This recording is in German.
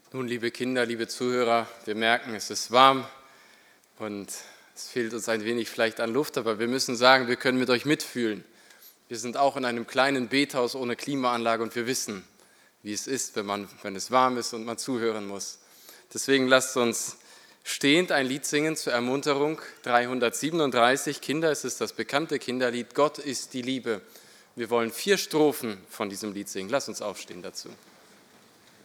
Nun, liebe Kinder, liebe Zuhörer, wir merken, es ist warm und es fehlt uns ein wenig vielleicht an Luft, aber wir müssen sagen, wir können mit euch mitfühlen. Wir sind auch in einem kleinen Bethaus ohne Klimaanlage und wir wissen, wie es ist, wenn es warm ist und man zuhören muss. Deswegen lasst uns stehend ein Lied singen zur Ermunterung. 337, Kinder, es ist das bekannte Kinderlied, Gott ist die Liebe. Wir wollen 4 Strophen von diesem Lied singen. Lasst uns aufstehen dazu.